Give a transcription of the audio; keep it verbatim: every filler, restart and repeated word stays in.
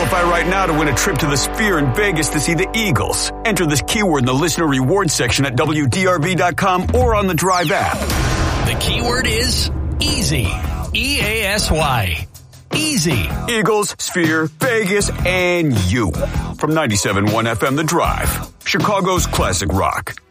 Qualify right now to win a trip to the Sphere in Vegas to see the Eagles. Enter this keyword in the listener rewards section at W D R B dot com or on the Drive app. The keyword is easy. E A S Y. Easy. Eagles, Sphere, Vegas, and you. From ninety-seven point one F M The Drive. Chicago's classic rock.